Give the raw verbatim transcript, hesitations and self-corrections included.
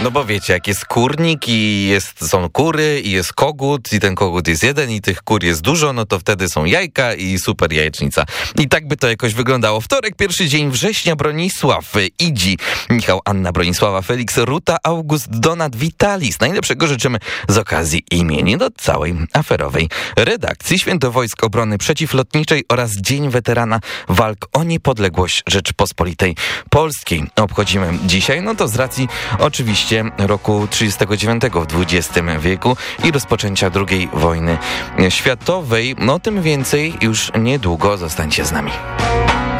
No bo wiecie, jak jest kurnik i jest, są kury i jest kogut i ten kogut jest jeden i tych kur jest dużo, no to wtedy są jajka i super jajecznica. I tak by to jakoś wyglądało. Wtorek, pierwszy dzień września, Bronisław, Idzi, Michał, Anna, Bronisława, Felix, Ruta, August, Donat, Witalis. Najlepszego życzymy z okazji imienin do całej aferowej redakcji. Święto Wojsk Obrony Przeciwlotniczej oraz Dzień Weterana Walk o Niepodległość Rzeczypospolitej Polskiej obchodzimy dzisiaj. No to z racji oczywiście roku trzydziestego dziewiątego w dwudziestym wieku i rozpoczęcia drugiej wojny światowej. No tym więcej już niedługo. Zostańcie z nami.